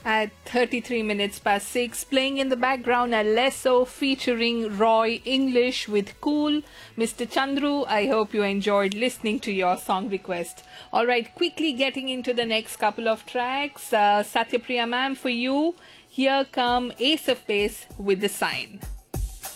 At 33 minutes past 6, playing in the background Alesso featuring Roy English with Cool. Mr. Chandru, I hope you enjoyed listening to your song request. Alright, quickly getting into the next couple of tracks. Satyapriya ma'am, for you, here come Ace of Base with The Sign.